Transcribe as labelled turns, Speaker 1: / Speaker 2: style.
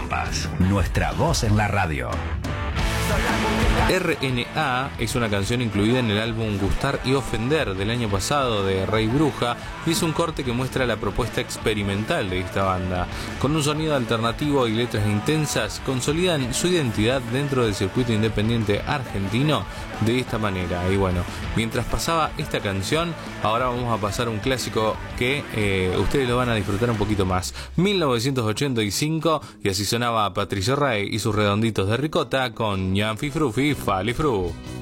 Speaker 1: Pampas, nuestra voz en la radio.
Speaker 2: RNA es una canción incluida en el álbum Gustar y Ofender del año pasado de Rey Bruja y es un corte que muestra la propuesta experimental de esta banda. Con un sonido alternativo y letras intensas, consolidan su identidad dentro del circuito independiente argentino de esta manera. Y bueno, mientras pasaba esta canción, ahora vamos a pasar un clásico que ustedes lo van a disfrutar un poquito más. 1985, y así sonaba Patricio Rey y sus redonditos de ricota con Yanfi Frufi Falifru.